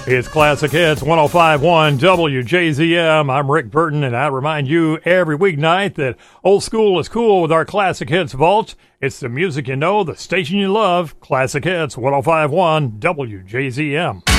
It's Classic Hits 105.1 WJZM. I'm Rick Burton, and I remind you every weeknight that old school is cool with our Classic Hits Vault. It's the music you know, the station you love. Classic Hits 105.1 WJZM.